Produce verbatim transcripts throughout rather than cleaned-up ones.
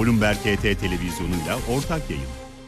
Bloomberg H T televizyonuyla ortak yayın.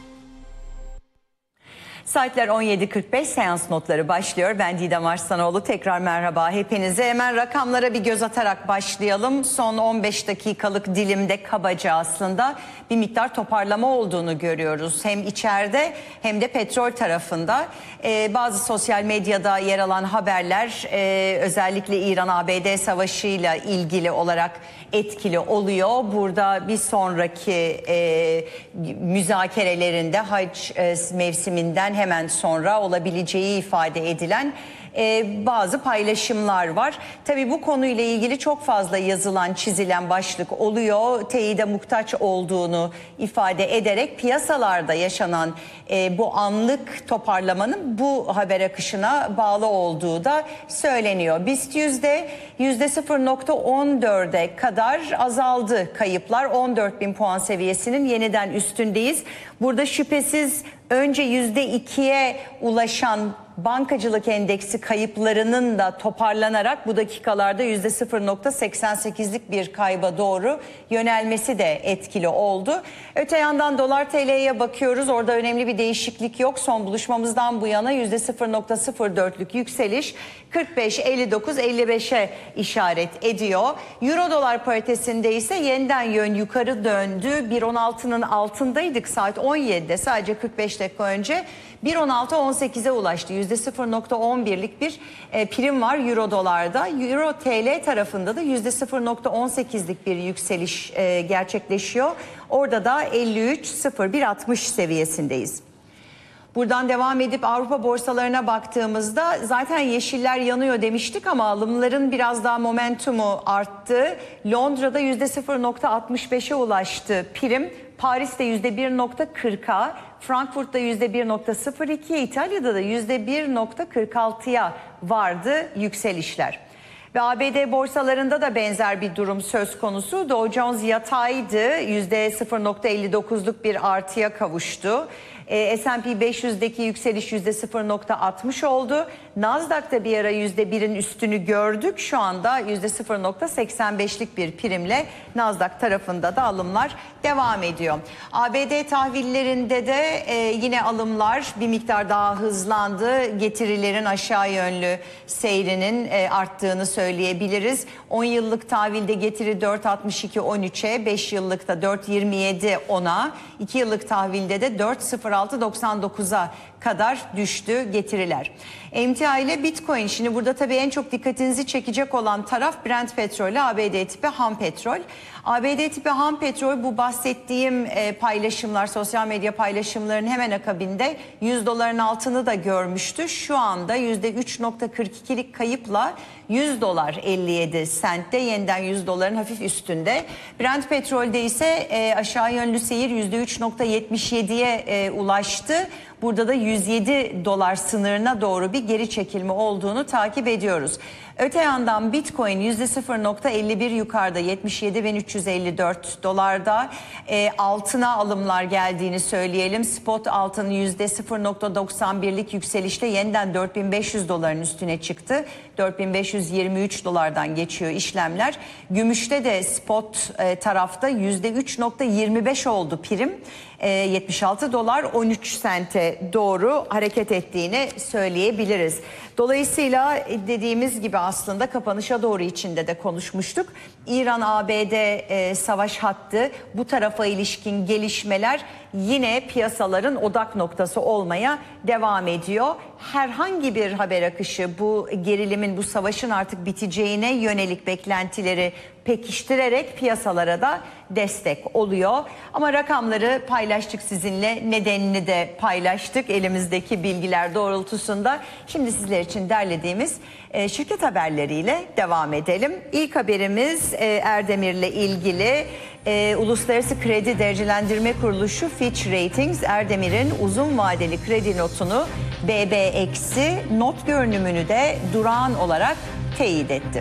Saatler on yedi kırk beş, seans notları başlıyor. Ben Didem Arslanoğlu. Tekrar merhaba hepinize. Hemen rakamlara bir göz atarak başlayalım. Son on beş dakikalık dilimde kabaca aslında bir miktar toparlama olduğunu görüyoruz. Hem içeride hem de petrol tarafında. Ee, bazı sosyal medyada yer alan haberler e, özellikle İran-A B D savaşıyla ilgili olarak etkili oluyor. Burada bir sonraki e, müzakerelerinde hac e, mevsiminden hemen sonra olabileceği ifade edilen e, bazı paylaşımlar var. Tabii bu konuyla ilgili çok fazla yazılan, çizilen başlık oluyor. Teyide muhtaç olduğunu ifade ederek piyasalarda yaşanan e, bu anlık toparlamanın bu haber akışına bağlı olduğu da söyleniyor. BIST yüzde yüzde sıfır nokta on dörde kadar azaldı kayıplar. on dört bin puan seviyesinin yeniden üstündeyiz. Burada şüphesiz önce yüzde ikiye ulaşan bankacılık endeksi kayıplarının da toparlanarak bu dakikalarda yüzde sıfır nokta seksen sekizlik bir kayba doğru yönelmesi de etkili oldu. Öte yandan dolar T L'ye bakıyoruz. Orada önemli bir değişiklik yok. Son buluşmamızdan bu yana yüzde sıfır nokta sıfır dörtlük yükseliş kırk beş elli dokuz elli beşe işaret ediyor. Euro dolar paritesinde ise yeniden yön yukarı döndü. bir on altının altındaydık saat on yedide, sadece kırk beş dakika önce. bir on altı on sekize ulaştı. yüzde sıfır nokta on birlik bir e, prim var Euro dolarda. Euro T L tarafında da yüzde sıfır nokta on sekizlik bir yükseliş e, gerçekleşiyor. Orada da elli üç sıfır bir altmış seviyesindeyiz. Buradan devam edip Avrupa borsalarına baktığımızda zaten yeşiller yanıyor demiştik ama alımların biraz daha momentumu arttı. Londra'da yüzde sıfır nokta altmış beşe ulaştı prim. Paris'te yüzde bir nokta kırka, Frankfurt'ta yüzde bir nokta sıfır iki, İtalya'da da yüzde bir nokta kırk altıya vardı yükselişler. Ve A B D borsalarında da benzer bir durum söz konusu. Dow Jones yataydı, yüzde sıfır nokta elli dokuzluk bir artıya kavuştu. E, S and P beş yüzdeki yükseliş yüzde sıfır nokta altmış oldu. Nasdaq'ta bir ara yüzde birin üstünü gördük. Şu anda yüzde sıfır nokta seksen beşlik bir primle Nasdaq tarafında da alımlar devam ediyor. A B D tahvillerinde de e, yine alımlar bir miktar daha hızlandı. Getirilerin aşağı yönlü seyrinin e, arttığını söyleyebiliriz. on yıllık tahvilde getiri dört altmış iki on üçe, beş yıllıkta dört yirmi yedi ona, iki yıllık tahvilde de dört sıfır altı doksan dokuza kadar düştü getiriler. Emtia ile Bitcoin, şimdi burada tabii en çok dikkatinizi çekecek olan taraf Brent petrolü, A B D tipi ham petrol. A B D tipi ham petrol bu bahsettiğim e, paylaşımlar, sosyal medya paylaşımlarının hemen akabinde yüz doların altını da görmüştü. Şu anda yüzde üç nokta kırk ikilik kayıpla yüz dolar elli yedi sentte, yeniden yüz doların hafif üstünde. Brent petrolde ise e, aşağı yönlü seyir yüzde üç nokta yetmiş yediye e, ulaştı. Burada da yüz yedi dolar sınırına doğru bir geri çekilme olduğunu takip ediyoruz. Öte yandan Bitcoin yüzde sıfır nokta elli bir yukarıda, yetmiş yedi bin üç yüz elli dört dolarda. E, altına alımlar geldiğini söyleyelim. Spot altın yüzde sıfır nokta doksan birlik yükselişte yeniden dört bin beş yüz doların üstüne çıktı. dört bin beş yüz yirmi üç dolardan geçiyor işlemler. Gümüşte de spot e, tarafta yüzde üç nokta yirmi beş oldu prim. E, yetmiş altı dolar on üç sente doğru hareket ettiğini söyleyebiliriz. Dolayısıyla dediğimiz gibi aslında kapanışa doğru içinde de konuşmuştuk. İran-A B D e, savaş hattı, bu tarafa ilişkin gelişmeler yine piyasaların odak noktası olmaya devam ediyor. Herhangi bir haber akışı bu gerilimin, bu savaşın artık biteceğine yönelik beklentileri pekiştirerek piyasalara da destek oluyor. Ama rakamları paylaştık sizinle, nedenini de paylaştık elimizdeki bilgiler doğrultusunda. Şimdi sizler için derlediğimiz e, şirket haberleriyle devam edelim. İlk haberimiz e, Erdemir'le ilgili. E, Uluslararası Kredi Derecelendirme Kuruluşu Fitch Ratings, Erdemir'in uzun vadeli kredi notunu B B eksi, not görünümünü de durağan olarak teyit etti.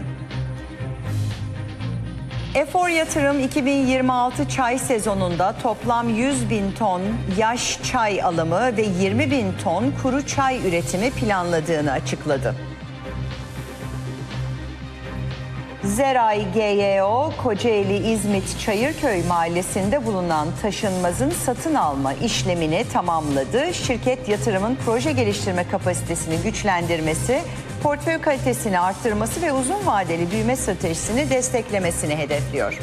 Efor Yatırım iki bin yirmi altı çay sezonunda toplam yüz bin ton yaş çay alımı ve yirmi bin ton kuru çay üretimi planladığını açıkladı. Zeray G Y O, Kocaeli İzmit Çayırköy mahallesinde bulunan taşınmazın satın alma işlemini tamamladı. Şirket yatırımın proje geliştirme kapasitesini güçlendirmesi, portföy kalitesini arttırması ve uzun vadeli büyüme stratejisini desteklemesini hedefliyor.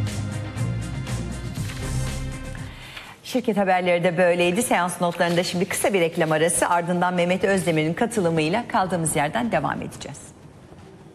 Şirket haberleri de böyleydi. Seans notlarında şimdi kısa bir reklam arası, ardından Mehmet Özdemir'in katılımıyla kaldığımız yerden devam edeceğiz.